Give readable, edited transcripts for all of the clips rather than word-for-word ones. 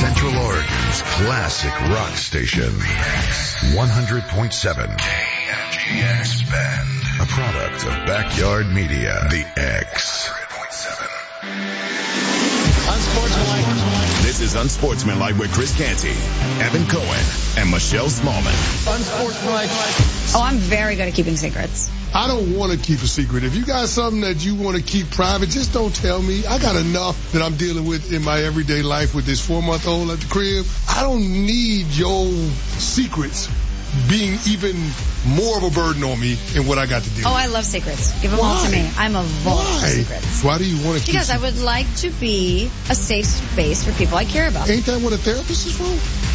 Central Oregon's classic rock station. 100.7 KMGX Bend. A product of Backyard Media. The X. Unsportsmanlike. This is Unsportsmanlike with Chris Canty, Evan Cohen, and Michelle Smallman. Unsportsmanlike. Oh, I'm very good at keeping secrets. I don't want to keep a secret. If you got something that you want to keep private, just don't tell me. I got enough that I'm dealing with in my everyday life with this 4-month-old at the crib. I don't need your secrets being even more of a burden on me in what I got to deal with. Oh, I love secrets. Give them all to me. I'm a vault of secrets. Why do you want to keep Because I would like to be a safe space for people I care about. Ain't that what a therapist is for?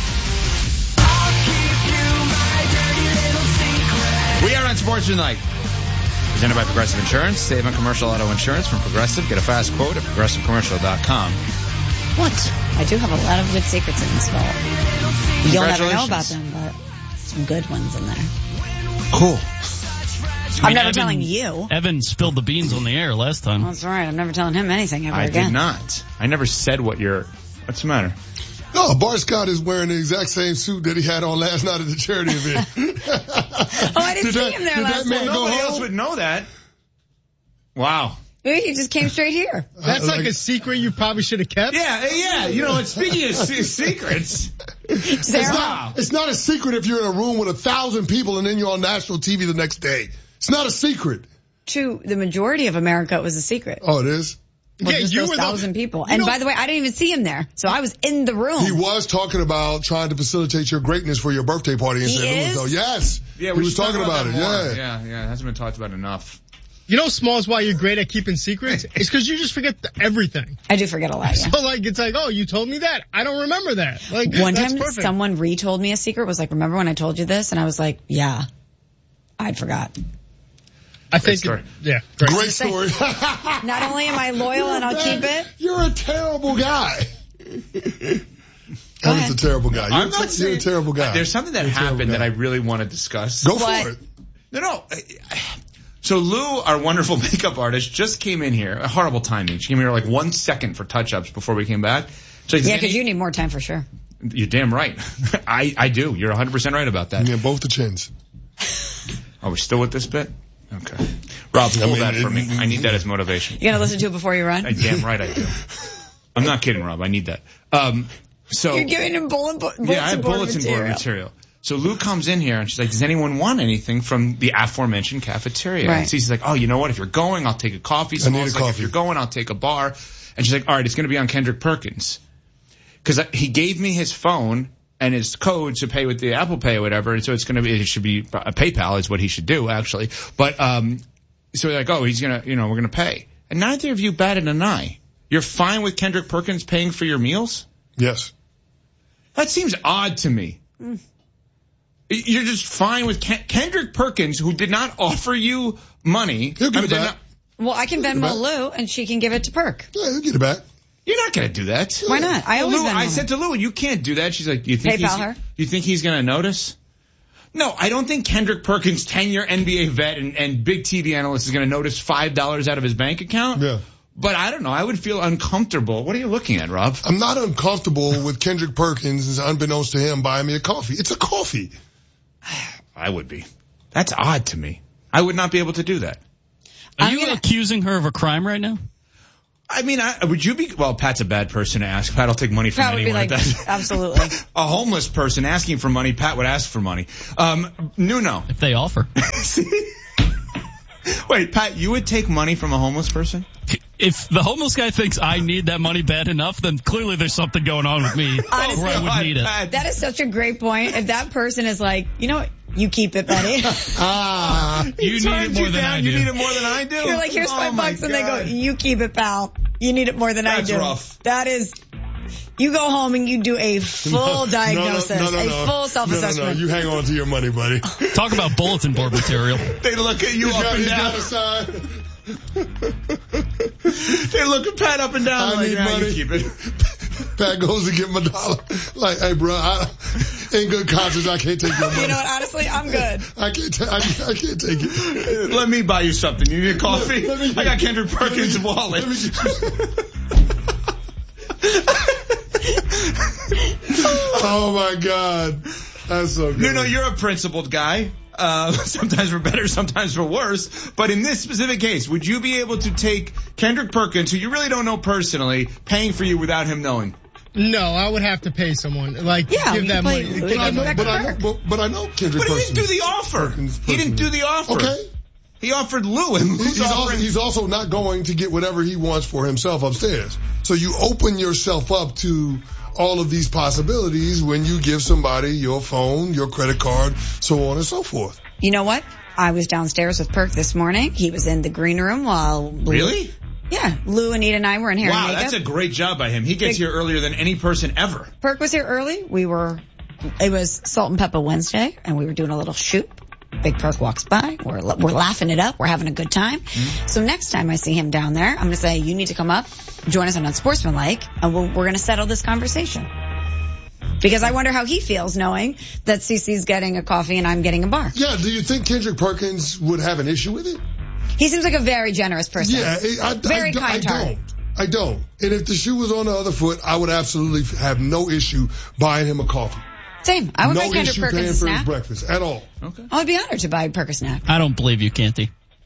We are Unsportsmanlike. Presented by Progressive Insurance. Save on commercial auto insurance from Progressive. Get a fast quote at progressivecommercial.com. What? I do have a lot of good secrets in this vault. You'll never know about them, but some good ones in there. Cool. I'm never telling you. Evan spilled the beans on the air last time. That's right. I'm never telling him anything ever again. I did not. I never said what's the matter? No, Bart Scott is wearing the exact same suit that he had on last night at the charity event. Oh, I didn't see him there last night. Nobody else would know that. Wow. Maybe he just came straight here. That's like a secret you probably should have kept. Yeah. You know, speaking of secrets. It's not a secret if you're in a room with 1,000 people and then you're on national TV the next day. It's not a secret. To the majority of America, it was a secret. Oh, it is? Well, just those 1,000 people. And by the way, I didn't even see him there. So I was in the room. He was talking about trying to facilitate your greatness for your birthday party in St. Louis, though. Yes. Yeah, he was talking about it. Yeah. It hasn't been talked about enough. You know, Smalls, why you're great at keeping secrets? It's because you just forget everything. I do forget a lot, yeah. So, it's like, oh, you told me that. I don't remember that. One time someone retold me a secret, was like, remember when I told you this? And I was like, yeah, I forgot. I think, great story. Not only am I loyal and I'll keep it. You're a terrible guy. That is a terrible guy. You're a terrible guy. There's something that happened that I really want to discuss. Go for it. No. So Lou, our wonderful makeup artist, just came in here. Horrible timing. She came here 1 second for touch-ups before we came back. Yeah, because you need more time for sure. You're damn right. I do. You're 100% right about that. Yeah, both the chins. Oh, we're still with this bit? Okay. Rob, pull that for me. I need that as motivation. You gonna listen to it before you run? Damn right I do. I'm not kidding, Rob. I need that. So you're giving him bullets I have bulletin board material. So Lou comes in here and she's like, does anyone want anything from the aforementioned cafeteria? Right. And she's like, oh, you know what? If you're going, I'll take a coffee. I need a coffee. If you're going, I'll take a bar. And she's like, all right, it's going to be on Kendrick Perkins. Because he gave me his phone and his code to pay with the Apple Pay or whatever. And so it should be a PayPal is what he should do, actually. But, so we're like, oh, he's going to, we're going to pay. And neither of you batted an eye. You're fine with Kendrick Perkins paying for your meals? Yes. That seems odd to me. You're just fine with Kendrick Perkins, who did not offer you money. He'll give it back. Well, I can Venmo Lou, and she can give it to Perk. Yeah, he'll get it back. You're not going to do that. Why not? I said to Lou, you can't do that. She's like, you think he's going to notice? No, I don't think Kendrick Perkins, 10-year NBA vet and big TV analyst, is going to notice $5 out of his bank account. Yeah. But I don't know. I would feel uncomfortable. What are you looking at, Rob? I'm not uncomfortable with Kendrick Perkins, unbeknownst to him, buying me a coffee. It's a coffee. I would be. That's odd to me. I would not be able to do that. Are you accusing her of a crime right now? I mean, would you be? Well, Pat's a bad person to ask. Pat will take money from anyone. Pat would be like, absolutely. A homeless person asking for money, Pat would ask for money. No. If they offer. Wait, Pat, you would take money from a homeless person? If the homeless guy thinks I need that money bad enough, then clearly there's something going on with me Honestly, where I would need it. That is such a great point. If that person is like, you know what? You keep it, buddy. You need it more than I do. You need it more than I do? You're like, here's $5, and they go, you keep it, pal. You need it more than I do. That's rough. That is, you go home and you do a full diagnosis, a full self-assessment. No, you hang on to your money, buddy. Talk about bulletin board material. They look at you up and down. They look at Pat up and down. I need money. You keep it. Pat goes to get my dollar. Like, hey, bro, in good conscience, I can't take your money. You know what? Honestly, I'm good. I can't take it. Let me buy you something. You need a coffee? I got Kendrick Perkins' wallet. Oh my God. That's so good. No, you're a principled guy. Sometimes for better, sometimes for worse. But in this specific case, would you be able to take Kendrick Perkins, who you really don't know personally, paying for you without him knowing? No, I would have to pay someone. Like, give that money. But I know Kendrick Perkins. But he didn't do the offer. He didn't do the offer. Okay. He offered Lou, and he's also not going to get whatever he wants for himself upstairs. So you open yourself up to all of these possibilities when you give somebody your phone, your credit card, so on and so forth. You know what? I was downstairs with Perk this morning. He was in the green room while Really? Yeah, Lou, Anita, and I were in hair and makeup. Wow, that's a great job by him. He gets here earlier than any person ever. Perk was here early. It was Salt and Pepper Wednesday, and we were doing a little shoot. Big Perk walks by. We're laughing it up. We're having a good time. Mm-hmm. So next time I see him down there, I'm going to say, you need to come up, join us on Unsportsmanlike, and we're going to settle this conversation. Because I wonder how he feels knowing that CeCe's getting a coffee and I'm getting a bar. Yeah, do you think Kendrick Perkins would have an issue with it? He seems like a very generous person. Yeah, very kind-hearted. I don't. And if the shoe was on the other foot, I would absolutely have no issue buying him a coffee. Same. I would buy Kendrick Perkins a snack. No issue paying for his breakfast at all. Okay. I would be honored to buy Perk a snack. I don't believe you, Canty.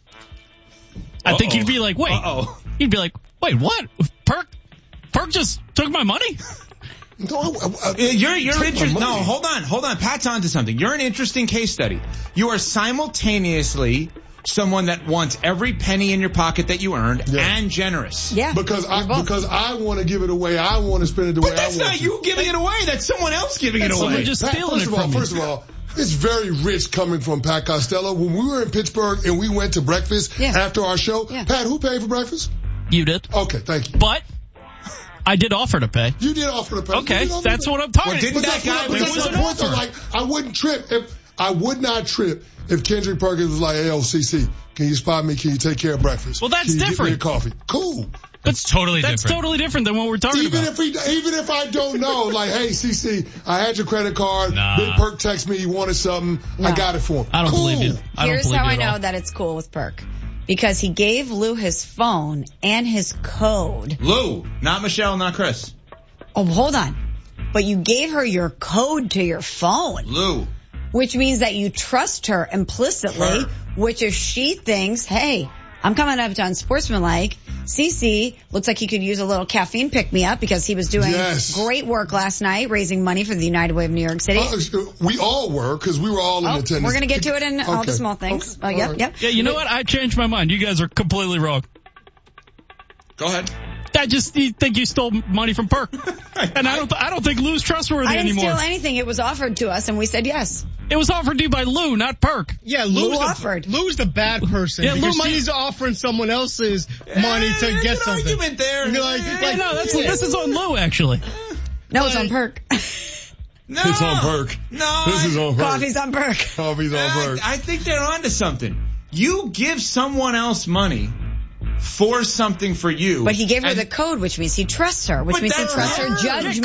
I think you'd be like, wait. You'd be like, wait, what? Perk just took my money? No, you're interested. No, hold on. Pat's onto something. You're an interesting case study. You are simultaneously someone that wants every penny in your pocket that you earned and generous. Yeah. Because I want to give it away. I want to spend it the way I want to. But that's not you giving it away. That's someone else giving it away. Someone just stealing it from you. First of all, it's very rich coming from Pat Costello. When we were in Pittsburgh and we went to breakfast after our show, Pat, who paid for breakfast? You did. Okay, thank you. But I did offer to pay. You did offer to pay. Okay, that's what I'm talking about. Didn't that guy? There was an offer. Like, I would not trip if Kendrick Perkins was like, hey, CeCe, can you spot me? Can you take care of breakfast? Well, that's different. different. Get me a coffee. Cool. That's totally different than what we're talking about. Even if I don't know, like, hey, CeCe, I had your credit card. Big Perk texted me, he wanted something. I got it for him. I don't believe you. Here's how I know that it's cool with Perk. Because he gave Lou his phone and his code. Lou, not Michelle, not Chris. Oh, hold on. But you gave her your code to your phone. Lou. Which means that you trust her implicitly, which if she thinks, hey, I'm coming up to Unsportsmanlike, CeCe looks like he could use a little caffeine pick-me-up because he was doing great work last night, raising money for the United Way of New York City. We all were, because we were all in attendance. We're going to get to it in all the small things. Okay. Yep. Yeah, you know what? I changed my mind. You guys are completely wrong. Go ahead. I just think you stole money from Perk. And I don't think Lou's trustworthy anymore. I didn't steal anything. It was offered to us, and we said yes. It was offered to you by Lou, not Perk. Yeah, Lou offered. Lou's the bad person. Yeah, because she's offering someone else's money to get something. Argument there. This is on Lou, actually. No, it's on Perk. No. It's on Perk. No. This is on Perk. Coffee's on Perk. Coffee's on Perk. I think they're onto something. You give someone else money for something for you. But he gave her the code, which means he trusts her, which means he trusts her judgment.